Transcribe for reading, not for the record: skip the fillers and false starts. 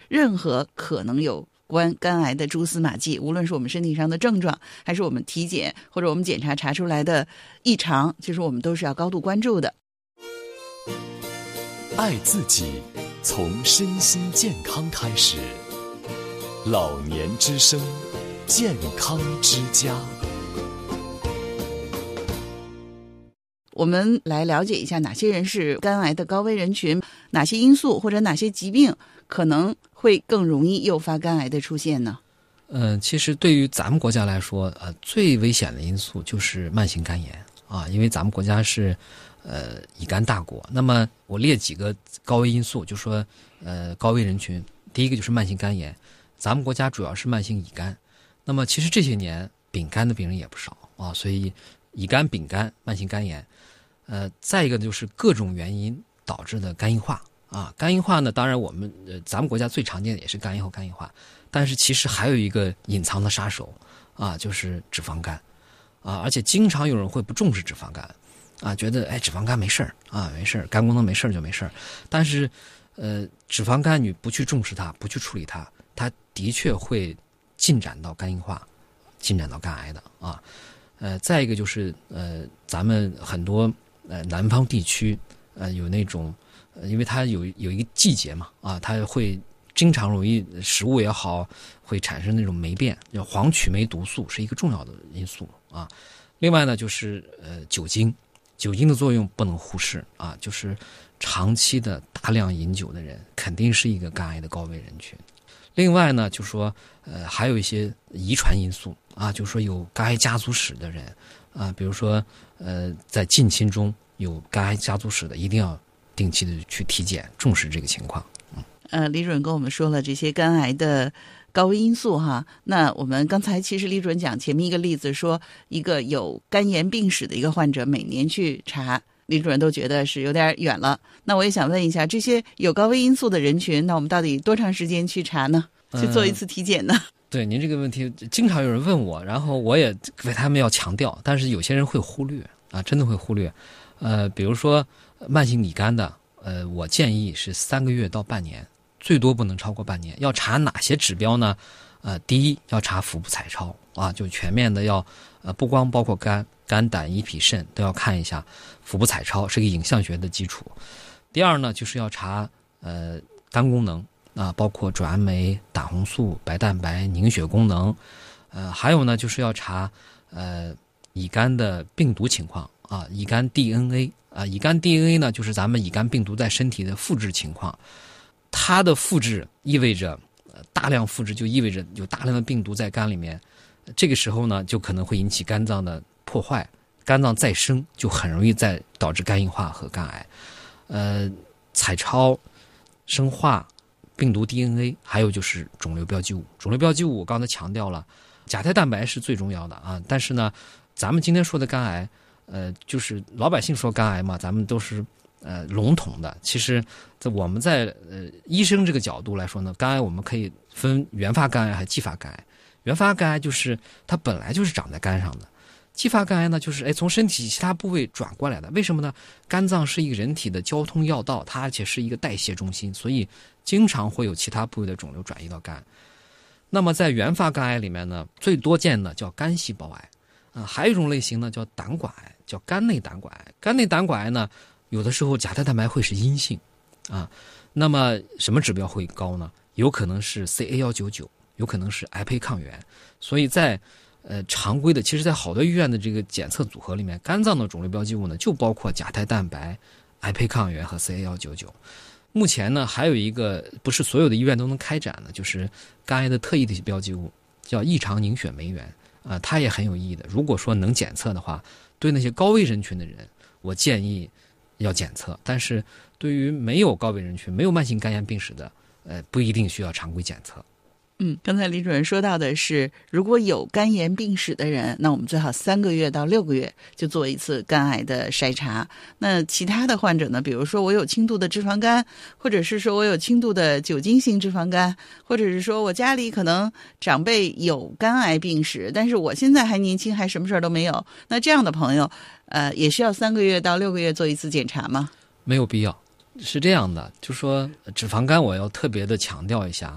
任何可能有关肝癌的蛛丝马迹，无论是我们身体上的症状，还是我们体检或者我们检查查出来的异常，其实我们都是要高度关注的。 爱自己，从身心健康开始。老年之声，健康之家。 我们来了解一下哪些人是肝癌的高危人群，哪些因素或者哪些疾病可能会更容易诱发肝癌的出现呢？ 其实对于咱们国家来说，最危险的因素就是慢性肝炎啊，因为咱们国家是乙肝大国。那么我列几个高危因素，就说高危人群，第一个就是慢性肝炎，咱们国家主要是慢性乙肝。那么其实这些年丙肝的病人也不少啊，所以乙肝、丙肝、慢性肝炎。再一个就是各种原因导致的肝硬化啊。肝硬化呢，当然我们咱们国家最常见的也是肝炎后肝硬化，但是其实还有一个隐藏的杀手啊，就是脂肪肝啊。而且经常有人会不重视脂肪肝啊，觉得脂肪肝没事儿啊，没事儿，肝功能没事儿就没事儿。但是脂肪肝你不去重视它，不去处理它，它的确会进展到肝硬化，进展到肝癌的啊。再一个就是咱们很多南方地区有那种因为它有一个季节嘛啊，它会经常容易食物也好会产生那种霉变，叫黄曲霉毒素是一个重要的因素啊。另外呢就是酒精的作用不能忽视啊，就是长期的大量饮酒的人肯定是一个肝癌的高危人群。另外呢就说还有一些遗传因素啊，就是说有肝癌家族史的人啊，比如说在近亲中有肝癌家族史的，一定要定期的去体检，重视这个情况。 李主任跟我们说了这些肝癌的高危因素哈。那我们刚才其实李主任讲前面一个例子，说一个有肝炎病史的一个患者每年去查，李主任都觉得是有点远了。那我也想问一下，这些有高危因素的人群，那我们到底多长时间去查呢？去做一次体检呢？ 对您这个问题经常有人问我，然后我也为他们要强调，但是有些人会忽略啊，真的会忽略。比如说慢性乙肝的，我建议是3个月到半年，最多不能超过半年。要查哪些指标呢？第一要查腹部彩超啊，就全面的要不光包括肝、胆、胰、脾、肾都要看一下。腹部彩超是个影像学的基础。第二呢就是要查肝功能啊，包括转氨酶、胆红素、白蛋白、凝血功能。还有呢就是要查乙肝的病毒情况啊，乙肝 DNA 啊，乙肝 DNA 呢就是咱们乙肝病毒在身体的复制情况。它的复制意味着大量复制，就意味着有大量的病毒在肝里面，这个时候呢就可能会引起肝脏的破坏，肝脏再生就很容易再导致肝硬化和肝癌。彩超、生化、病毒 DNA， 还有就是肿瘤标记物。肿瘤标记物我刚才强调了，甲胎蛋白是最重要的啊。但是呢，咱们今天说的肝癌，就是老百姓说肝癌嘛，咱们都是笼统的。其实我们在医生这个角度来说呢，肝癌我们可以分原发肝癌还是继发肝癌。原发肝癌就是它本来就是长在肝上的，继发肝癌呢就是从身体其他部位转过来的。为什么呢？肝脏是一个人体的交通要道，它而且是一个代谢中心，所以经常会有其他部位的肿瘤转移到肝。那么在原发肝癌里面呢，最多见的叫肝细胞癌还有一种类型呢叫胆管癌，叫肝内胆管癌。肝内胆管癌呢有的时候甲胎蛋白会是阴性啊。那么什么指标会高呢？有可能是 CA199， 有可能是癌胚抗原。所以在常规的，其实在好多医院的这个检测组合里面，肝脏的肿瘤标记物呢就包括甲胎蛋白、癌胚抗原和 CA199。目前呢还有一个不是所有的医院都能开展的，就是肝癌的特异的标记物，叫异常凝血酶原它也很有意义的。如果说能检测的话，对那些高危人群的人我建议要检测，但是对于没有高危人群、没有慢性肝炎病史的不一定需要常规检测。 刚才李主任说到的是，如果有肝炎病史的人，那我们最好3个月到6个月就做一次肝癌的筛查。那其他的患者呢，比如说我有轻度的脂肪肝，或者是说我有轻度的酒精性脂肪肝，或者是说我家里可能长辈有肝癌病史，但是我现在还年轻，还什么事儿都没有，那这样的朋友也需要3个月到6个月做一次检查吗？ 没有必要。是这样的，就说脂肪肝我要特别的强调一下